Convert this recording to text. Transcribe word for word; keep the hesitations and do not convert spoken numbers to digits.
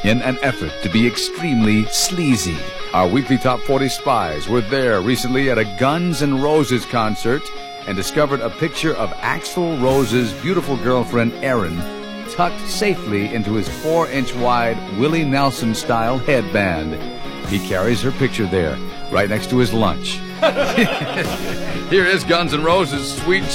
in an effort to be extremely sleazy. Our weekly Top forty Spies were there recently at a Guns N' Roses concert and discovered a picture of Axl Rose's beautiful girlfriend, Erin, tucked safely into his four-inch wide Willie Nelson-style headband. He carries her picture there, right next to his lunch. Here is Guns N' Roses' Sweet